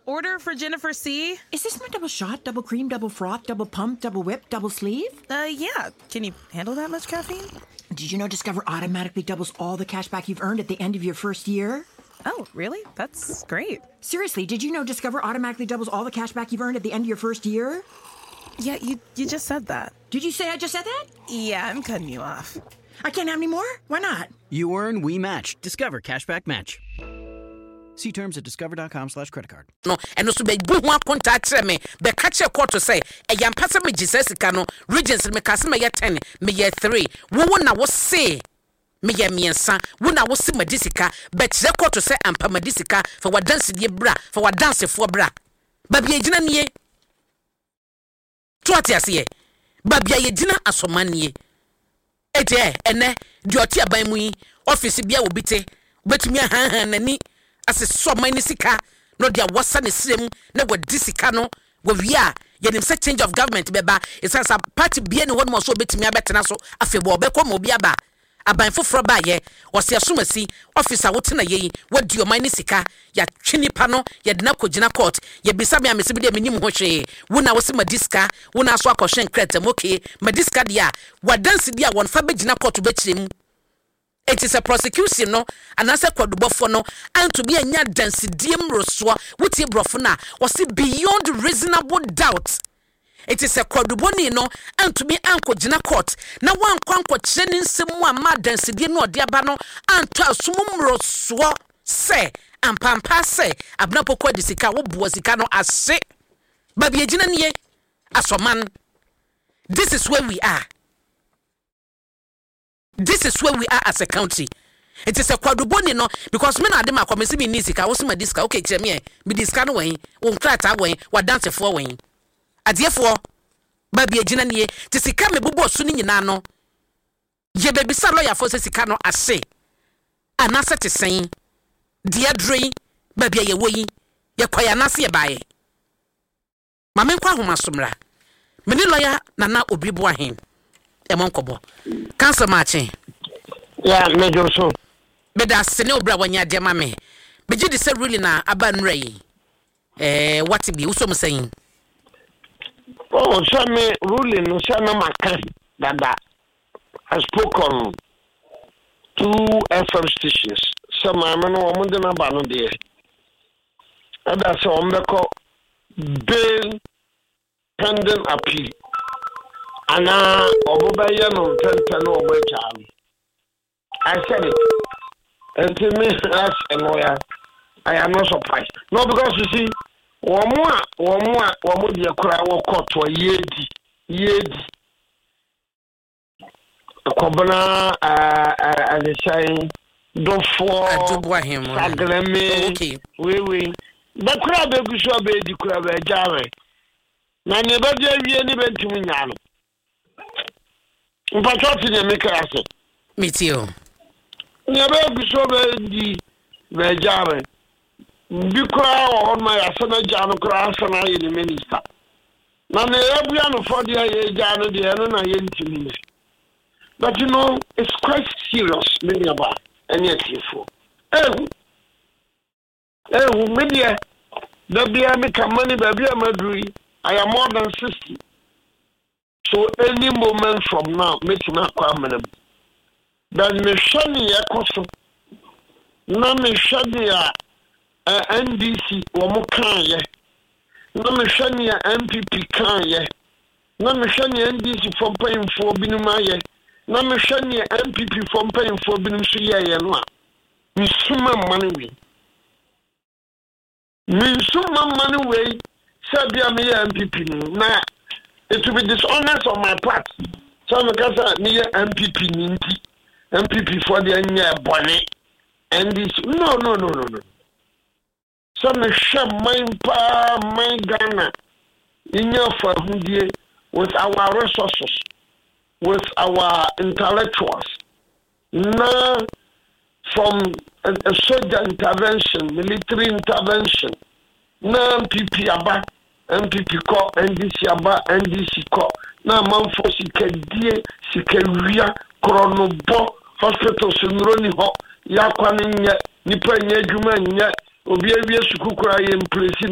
order for Jennifer C. Is this my double shot, double cream, double froth, double pump, double whip, double sleeve? Yeah. Can you handle that much caffeine? Did you know Discover automatically doubles all the cash back you've earned at the end of your first year? Oh, really? That's great. Seriously, did you know Discover automatically doubles all the cash back you've earned at the end of your first year? Yeah, you just said that. Did you say I just said that? Yeah, I'm cutting you off. I can't have any more? Why not? You earn, we match. Discover Cashback Match. See terms at discover.com/creditcard. No, and also be who contact me. The catcher court to say, a young person me Jesus cano, regions me casima ya 10, me ya 3. Wona was say, me ya me son, wona was see medicica, but the court to say ampa medicica for what dance ye bra, for what dance for bra. Baby jina nie. Tuatia siye. Baby ye jina asomanie. Ete ene, diotia by mui, office bia ubite, but me nani. As a so many sika, no dia wasa ne srem na wadisika no wo wia ye nim say change of government beba it says a party bia ne won mo so betimi abetena so afebo obekọ mo bia ba aban foforo ba ye wo se asomasi officer wotena ye wadi o mani sika ya twinipa no ye de na kogina court ye bisa me amese bi de menim ho hwe wo na wo se madiska wo na so akọhwe nkretem okay madiska dia wadansi dia won fa begina court bekirem. It is a prosecution no and as a quadrubofo no and to be a nya dance diem roswa wuti brofona was beyond reasonable doubt. It is a quadruboni no and to be anko jina court na wan kwanko chenin semu ama dance diem no diaba no and to asumum roswa se ampampa se abna pokwa disika wo buo sika no ase babi ejina niye asoman. This is where we are. This is where we are as a country. It is a quadruboni no because men are them akomesi bi nisika wo sima diska okay kire me diska no wen wo nkrata wen wa dance for wen adefo ba bi agina nie ti sika me bobo so ni nyina no ye bebi sa lawyer for sika no ase anase te sen dia drei ba bi ye woyi ye kwaya nase ye bae mame kwa homa somra me ni lawyer nana obribo ahen emonkobo cancer matching yeah major so beda sene obra wanya de mame beji de se really na abanra yi what be uso msayin oh so me ruling no say na maka dada I spoke on 2 FM stations so mama no omo de na ba no de ada so ombeko bail pending appeal ana obobaye no tenten obocha. I said it. And to me as a lawyer, I am not surprised. No, because you see, one more dia kura wo court to yedi. Kobana as they say do for sagreme. Okay. We. The kura be gusho be di kura be jare. Na ne ba dia wie ni bentimi nya no. Mpachoti ne make us. Mitio. Never be so very jare. Bikra on my asana jano crasana in the minister. None every for the jano the anna yentini. But you know, it's quite serious, many about and yet for. Media, the beer make money by beer madri. I am more than 60. So any moment from now, make him not permanent. Then me shani yakoso na me shani ya NDC womo kan ye na me shani ya MPP kan ye na me shani NDC from paying for binuma ye na me shani ya MPP from paying for binum so ye no a me suma money we sabia me ya MPP na it will be dishonest on my part so me kasa me ya MPP ninti MPP for the anya bonnet and this no. Some shame my Ghana in your for with our resources, with our intellectuals. Now from a soldier intervention, military intervention. Now MPP aba, MPP ko, NDC aba, NDC ko. Now man for sikeria kronobo. Hospitals in Roni Ho, Yakwan, Nipa, Yajuma, obi suku kura ye mpresi